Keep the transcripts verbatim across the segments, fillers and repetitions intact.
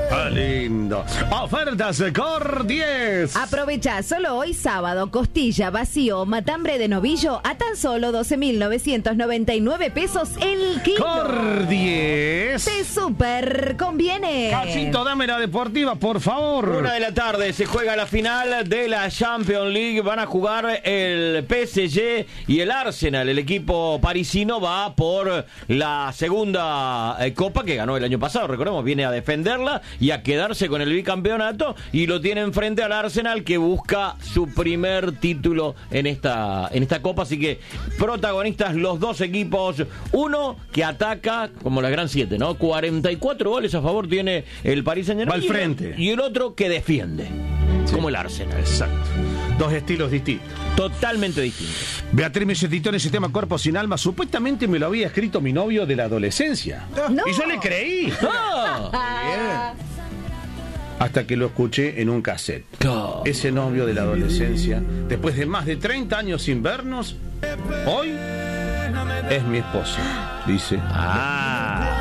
¡Qué lindo! Ofertas Cor diez. Aprovecha solo hoy sábado, costilla, vacío, matambre de novillo a tan solo doce mil novecientos noventa y nueve pesos el kilo. Cor diez. Te super conviene. Casito, dame la deportiva, por favor. Una de la tarde se juega la final de la Champions League. Van a jugar el P S G y el Arsenal. El equipo parisino va por la segunda eh, copa que ganó el año pasado. Recordemos, viene a defenderla y a quedarse con el bicampeonato, y lo tienen frente al Arsenal, que busca su primer título en esta en esta copa. Así que protagonistas los dos equipos, uno que ataca como la gran siete, ¿no? cuarenta y cuatro goles a favor tiene el Paris Saint-Germain, va al frente, y el otro que defiende, sí, como el Arsenal. Exacto. Dos estilos distintos. Totalmente distintos. Beatriz me citó en ese tema Cuerpo sin Alma. Supuestamente me lo había escrito mi novio de la adolescencia. No. Y yo le creí. ¡Oh! Hasta que lo escuché en un cassette. Oh. Ese novio de la adolescencia, después de más de treinta años sin vernos, hoy es mi esposo, dice. Ah.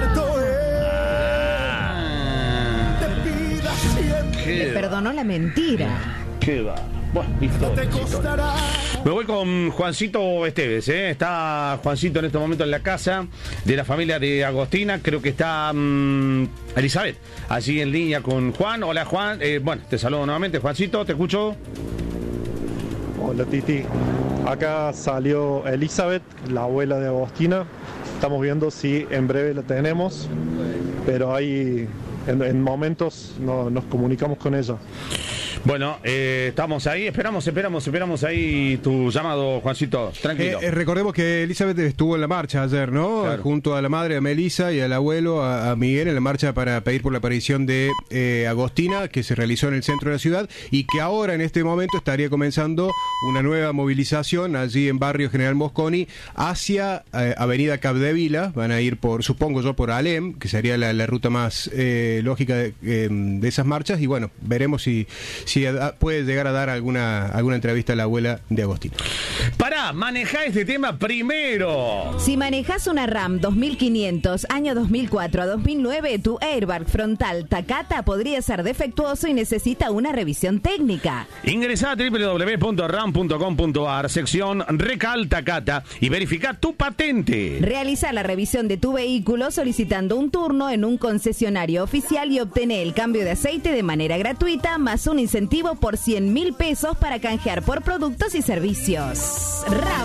Ah. Le perdonó la mentira. Qué va. Bueno, historia, historia. Me voy con Juancito Esteves, ¿eh? Está Juancito en este momento en la casa de la familia de Agostina. Creo que está um, Elizabeth allí en línea con Juan. Hola, Juan. Eh, bueno, te saludo nuevamente, Juancito, te escucho. Hola, Titi. Acá salió Elizabeth, la abuela de Agostina. Estamos viendo si en breve la tenemos, pero ahí en, en momentos no, nos comunicamos con ella. Bueno, eh, estamos ahí, esperamos, esperamos, esperamos ahí tu llamado, Juancito, tranquilo. Eh, eh, recordemos que Elizabeth estuvo en la marcha ayer, ¿no? Claro. Junto a la madre, a Melissa, y al abuelo, a, a Miguel, en la marcha para pedir por la aparición de eh, Agostina, que se realizó en el centro de la ciudad, y que ahora, en este momento, estaría comenzando una nueva movilización allí en barrio General Mosconi hacia eh, Avenida Capdevila. Van a ir por, supongo yo, por Alem, que sería la, la ruta más eh, lógica de, eh, de esas marchas, y bueno, veremos si... si puede llegar a dar alguna alguna entrevista a la abuela de Agostina. Pará, manejá este tema primero. Si manejas una RAM dos mil quinientos, año dos mil cuatro a dos mil nueve, tu airbag frontal Takata podría ser defectuoso y necesita una revisión técnica. Ingresá a doble u doble u doble u punto ram punto com punto a r, sección Recal Takata, y verifica tu patente. Realiza la revisión de tu vehículo solicitando un turno en un concesionario oficial y obtener el cambio de aceite de manera gratuita, más un incentivo por cien mil pesos para canjear por productos y servicios. RAM